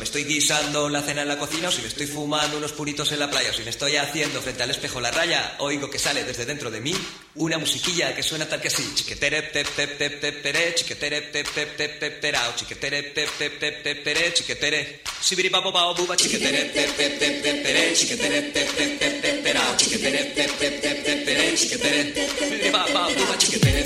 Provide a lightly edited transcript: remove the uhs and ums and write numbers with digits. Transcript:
estoy guisando la cena en la cocina, o si me estoy fumando unos puritos en la playa, o si me estoy haciendo frente al espejo la raya, oigo que sale desde dentro de mí una musiquilla que suena tal que así. Chiquetere pep pep pep pep pere, chiquetere pep pep pep pep perao, chiquetere pep pep pep pep pere, chiquetere sibiri papo pao buba, chiquetere pep pep pep pep pere, chiquetere pep pep pep pep perao, chiquetere pep pep pep pep pere, chiquetere sibiri papo buba, chiquetere